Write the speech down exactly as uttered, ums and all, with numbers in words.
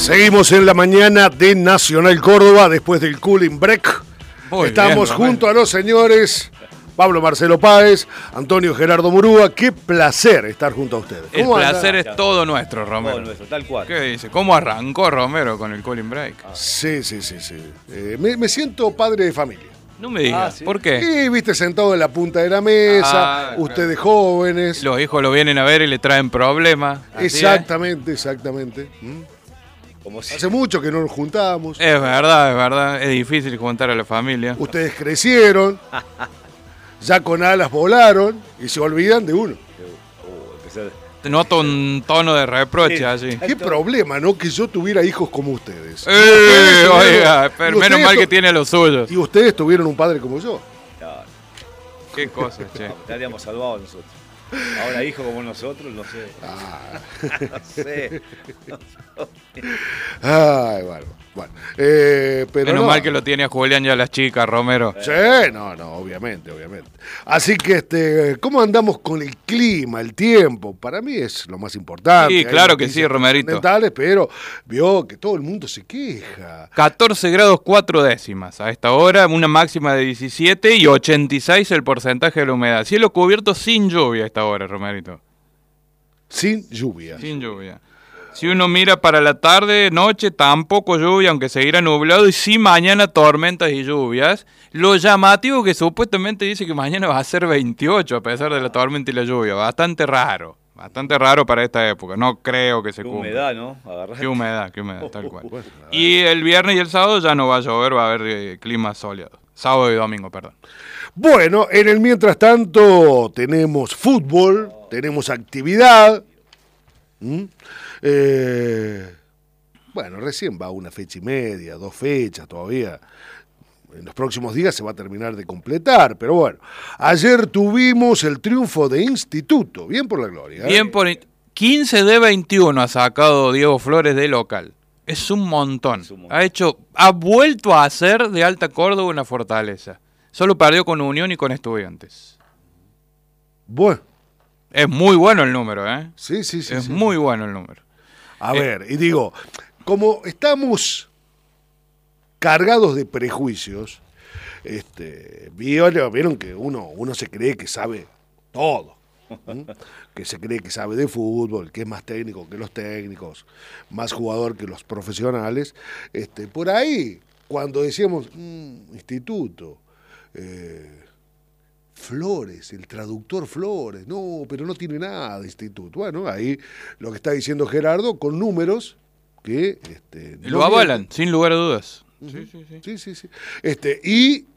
Seguimos en la mañana de Nacional Córdoba después del cooling break. Muy Estamos bien, junto a los señores Pablo Marcelo Páez, Antonio Gerardo Murúa. Qué placer estar junto a ustedes. El placer anda? es todo nuestro, Romero. Todo nuestro, tal cual. ¿Qué dice? ¿Cómo arrancó Romero con el cooling break? Ah. Sí, sí, sí, sí. Eh, me, me siento padre de familia. No me digas, ah, ¿sí? ¿Por qué? Sí, viste, sentado en la punta de la mesa, ah, ustedes claro. jóvenes. Los hijos lo vienen a ver y le traen problemas. Exactamente, es. exactamente. ¿Mm? Como si... Hace mucho que no nos juntamos. Es verdad, es verdad. Es difícil juntar a la familia. Ustedes crecieron, ya con alas volaron y se olvidan de uno. Te noto un tono de reproche sí. allí. Qué problema, ¿no? Que yo tuviera hijos como ustedes. Eh, oiga, pero menos mal que tiene los suyos. Y ustedes tuvieron un padre como yo. Claro. Qué cosa, che. No, te habríamos salvado nosotros. Ahora hijo como nosotros, no sé. Ah. no sé. Ay, bueno. bueno. Eh, pero Menos no. mal que lo tiene a Julián y a las chicas, Romero. Sí, no, no, obviamente, obviamente. Así que, este, ¿cómo andamos con el clima, el tiempo? Para mí es lo más importante. Sí, claro que sí, Romerito. Pero vio que todo el mundo se queja. catorce grados cuatro décimas a esta hora, una máxima de diecisiete y ochenta y seis el porcentaje de la humedad. Cielo cubierto sin lluvia a esta hora, Romerito. Sin lluvia. Sin lluvia. Si uno mira para la tarde, noche, tampoco lluvia, aunque seguirá nublado, y sí mañana tormentas y lluvias. Lo llamativo que supuestamente dice que mañana va a ser veintiocho, a pesar de la tormenta y la lluvia. Bastante raro, bastante raro para esta época. No creo que se qué cumpla. Humedad, ¿no? Agarrar. Qué humedad, qué humedad, tal cual. Y el viernes y el sábado ya no va a llover, va a haber eh, clima soleado. Sábado y domingo, perdón. Bueno, en el mientras tanto tenemos fútbol, tenemos actividad. ¿Mm? Eh, bueno, recién va una fecha y media, dos fechas todavía. En los próximos días se va a terminar de completar, pero bueno. Ayer tuvimos el triunfo de Instituto, bien por la gloria. ¿eh? Bien por quince de veintiuno ha sacado Diego Flores de local. Es un montón. Es un montón. Ha hecho, ha vuelto a hacer de Alta Córdoba una fortaleza. Solo perdió con Unión y con Estudiantes. Bueno. Es muy bueno el número, ¿eh? Sí, sí, sí. Es sí. muy bueno el número. A eh, ver, y digo, como estamos cargados de prejuicios, este, vieron, vieron que uno, uno se cree que sabe todo, ¿sí? Que se cree que sabe de fútbol, que es más técnico que los técnicos, más jugador que los profesionales. Este, por ahí, cuando decíamos, mmm, Instituto, eh, Flores, el traductor Flores, no, pero no tiene nada de Instituto. Bueno, ahí lo que está diciendo Gerardo con números que... Este, lo no avalan, sin lugar a dudas. Uh-huh. Sí, sí, sí. sí, sí, sí. Este, y